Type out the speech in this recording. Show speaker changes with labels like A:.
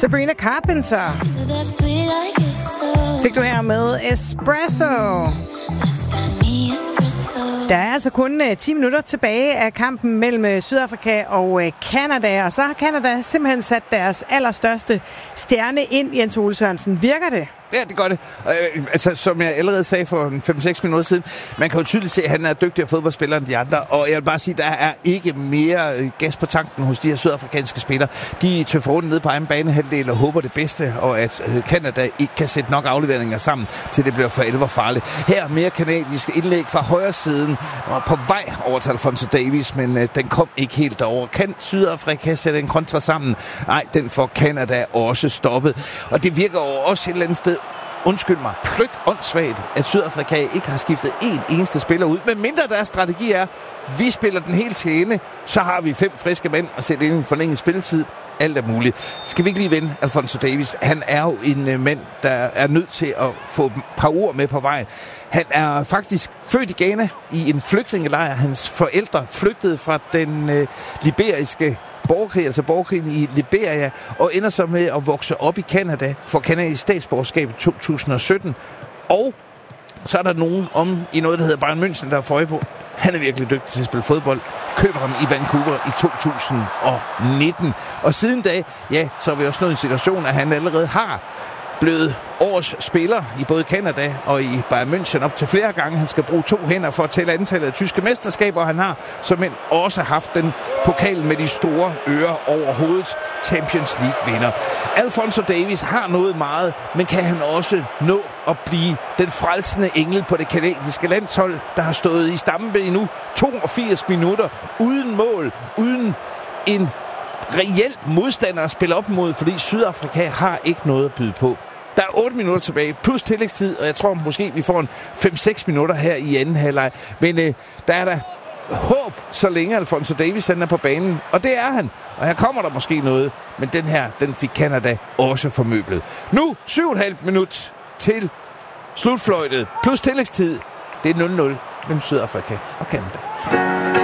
A: Sabrina Carpenter. Fik du her med Espresso. Der er altså kun 10 minutter tilbage af kampen mellem Sydafrika og Canada, og så har Canada simpelthen sat deres allerstørste stjerne ind, Jens Ole Sørensen. Virker det?
B: Ja, det gør det. Altså, som jeg allerede sagde for 5-6 minutter siden, man kan jo tydeligt se, at han er dygtigere fodboldspiller end de andre, og jeg vil bare sige, at der er ikke mere gas på tanken hos de her sydafrikanske spillere. De tøffer rundt ned på egen banehalvdel og håber det bedste, og at Canada ikke kan sætte nok afleveringer sammen, til det bliver for alvor farligt. Her mere kanadisk indlæg fra højre siden, og på vej over til Alfonso Davies, men den kom ikke helt derover. Kan Sydafrika sætte en kontra sammen? Nej, den får Canada også stoppet. Og det virker jo også et eller andet sted, undskyld mig, åndssvagt, at Sydafrika ikke har skiftet en eneste spiller ud. Men mindre deres strategi er, vi spiller den helt til ende, så har vi 5 friske mænd og sætte ind i en forlænget spilletid. Alt er muligt. Skal vi ikke lige vende Alfonso Davies? Han er jo en mand, der er nødt til at få et par ord med på vejen. Han er faktisk født i Ghana i en flygtningelejr. Hans forældre flygtede fra den liberiske borgerkrig, altså borgerkrigen i Liberia, og ender så med at vokse op i Canada, for kanadisk statsborgerskab i 2017. Og så er der nogen i noget, der hedder Bayern München, der er for øje på. Han er virkelig dygtig til at spille fodbold. Køber ham i Vancouver i 2019. Og siden da, ja, så har vi også nået en situation, at han allerede har blevet årets spiller i både Canada og i Bayern München op til flere gange. Han skal bruge 2 hænder for at tælle antallet af tyske mesterskaber, og han har som end også haft den pokal med de store ører over hovedet, Champions League-vinder. Alfonso Davies har nået meget, men kan han også nå at blive den frelsende engel på det kanadiske landshold, der har stået i stampe i nu 82 minutter uden mål, uden en reelt modstander at spille op mod, fordi Sydafrika har ikke noget at byde på. Der er 8 minutter tilbage, plus tillægstid, og jeg tror måske, vi får en 5-6 minutter her i anden halvleg. Men der er der håb, så længe Alfonso Davies er på banen, og det er han. Og her kommer der måske noget, men den fik Canada også formøblet. Nu 7,5 minut til slutfløjtet, plus tillægstid. Det er 0-0 mellem Sydafrika og Canada.